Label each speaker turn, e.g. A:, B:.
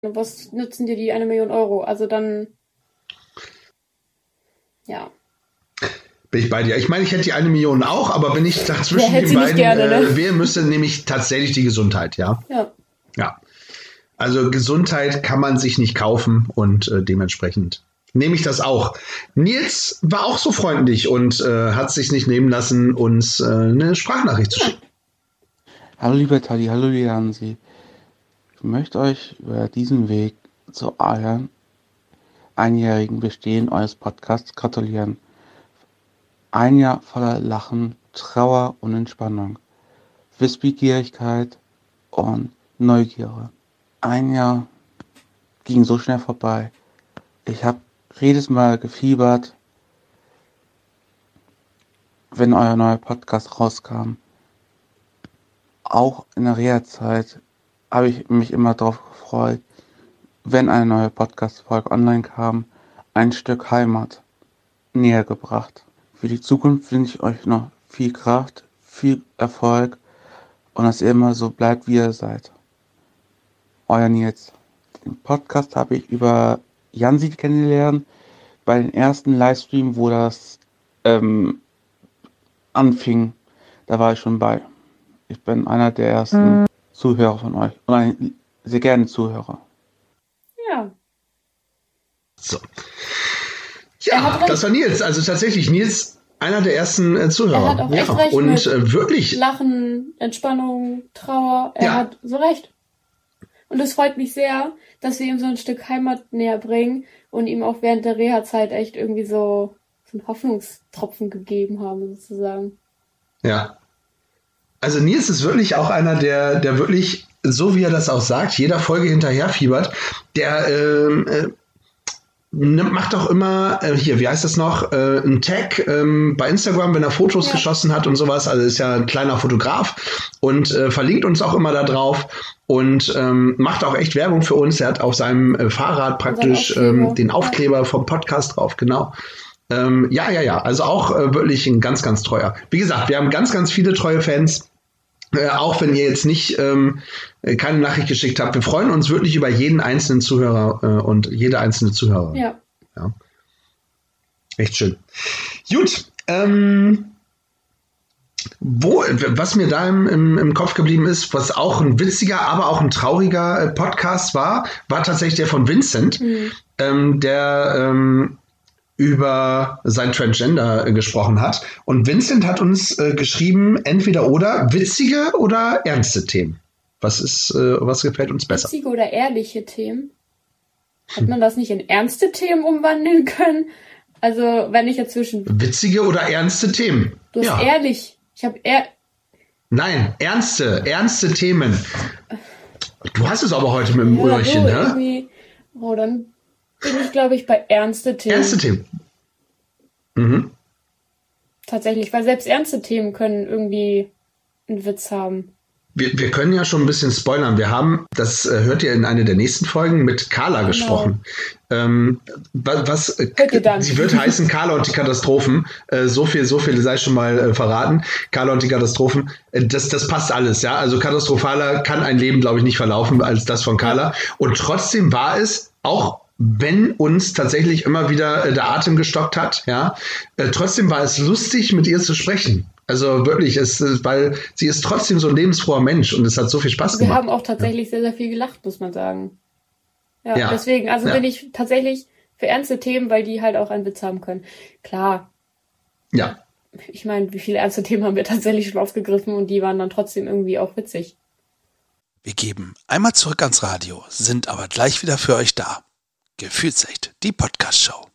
A: was nützen dir die 1 Million Euro? Also dann, ja.
B: Bin ich bei dir. Ich meine, ich hätte die 1 Million auch, aber wenn ich dazwischen
A: den beiden
B: wählen müsste, nämlich tatsächlich die Gesundheit, ja. Ja. Also Gesundheit kann man sich nicht kaufen und dementsprechend nehme ich das auch. Nils war auch so freundlich und hat sich nicht nehmen lassen, uns eine Sprachnachricht zu schicken.
C: Hallo lieber Tali, hallo lieber Hansi. Ich möchte euch über diesen Weg zu eurem einjährigen Bestehen eures Podcasts gratulieren. 1 Jahr voller Lachen, Trauer und Entspannung, Wissbegierigkeit und Neugierde. 1 Jahr ging so schnell vorbei. Ich habe jedes Mal gefiebert, wenn euer neuer Podcast rauskam. Auch in der Reha-Zeit habe ich mich immer darauf gefreut, wenn eine neue Podcast-Folge online kam, ein Stück Heimat näher gebracht. Für die Zukunft wünsche ich euch noch viel Kraft, viel Erfolg und dass ihr immer so bleibt, wie ihr seid. Euer Nils. Den Podcast habe ich über Jansi kennengelernt, bei den ersten Livestream, wo das anfing, da war ich schon bei. Ich bin einer der ersten Zuhörer von euch und ein sehr gerne Zuhörer.
A: Ja.
B: So. Ja, das war Nils. Also tatsächlich, Nils, einer der ersten Zuhörer.
A: Er hat auch echt recht
B: und
A: mit
B: wirklich.
A: Lachen, Entspannung, Trauer. Er hat so recht. Und es freut mich sehr, dass wir ihm so ein Stück Heimat näher bringen und ihm auch während der Reha-Zeit echt irgendwie so einen Hoffnungstropfen gegeben haben, sozusagen.
B: Ja. Also Nils ist wirklich auch einer, der wirklich, so wie er das auch sagt, jeder Folge hinterherfiebert. Der macht auch immer, hier, wie heißt das noch, ein Tag bei Instagram, wenn er Fotos geschossen hat und sowas. Also ist ja ein kleiner Fotograf und verlinkt uns auch immer da drauf und macht auch echt Werbung für uns. Er hat auf seinem Fahrrad praktisch den Aufkleber vom Podcast drauf, genau. Ja. Also auch wirklich ein ganz, ganz treuer. Wie gesagt, wir haben ganz, ganz viele treue Fans. Auch wenn ihr jetzt nicht keine Nachricht geschickt habt. Wir freuen uns wirklich über jeden einzelnen Zuhörer und jede einzelne Zuhörerin.
A: Ja.
B: Echt schön. Gut. Was mir da im Kopf geblieben ist, was auch ein witziger, aber auch ein trauriger Podcast war tatsächlich der von Vincent, der über sein Transgender gesprochen hat. Und Vincent hat uns geschrieben, entweder oder, witzige oder ernste Themen. Was gefällt uns besser?
A: Witzige oder ehrliche Themen? Hat man das nicht in ernste Themen umwandeln können? Also, wenn ich jetzt zwischen...
B: Witzige oder ernste Themen?
A: Du hast ehrlich.
B: Nein, ernste Themen. Du hast es aber heute mit dem Öhrchen, ne?
A: Oh, dann bin ich, glaube ich, bei ernste Themen.
B: Ernste Themen. Mhm.
A: Tatsächlich, weil selbst ernste Themen können irgendwie einen Witz haben.
B: Wir können ja schon ein bisschen spoilern. Wir haben, das hört ihr in einer der nächsten Folgen, mit Carla gesprochen. Sie wird heißen Carla und die Katastrophen. So viel sei schon mal verraten. Carla und die Katastrophen, das passt alles, ja. Also katastrophaler kann ein Leben, glaube ich, nicht verlaufen als das von Carla. Und trotzdem war es, auch wenn uns tatsächlich immer wieder der Atem gestockt hat, ja, trotzdem war es lustig, mit ihr zu sprechen. Also wirklich, weil sie ist trotzdem so ein lebensfroher Mensch und es hat so viel Spaß gemacht.
A: Wir haben auch tatsächlich sehr, sehr viel gelacht, muss man sagen. Ja. Deswegen, bin ich tatsächlich für ernste Themen, weil die halt auch einen Witz haben können. Klar.
B: Ja.
A: Ich meine, wie viele ernste Themen haben wir tatsächlich schon aufgegriffen und die waren dann trotzdem irgendwie auch witzig.
D: Wir geben einmal zurück ans Radio, sind aber gleich wieder für euch da. Gefühlsecht, die Podcast-Show.